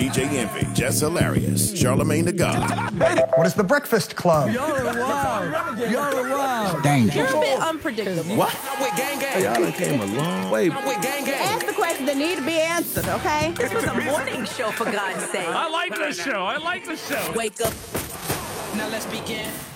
DJ Envy, Jess Hilarious, Charlamagne the God. What is the Breakfast Club? Y'all are wild. Y'all are wild. Dangerous. A bit unpredictable. What? Y'all done came a long way. Ask the questions that need to be answered, okay? This was a morning show, for God's sake. I like this show. Wake up. Now let's begin.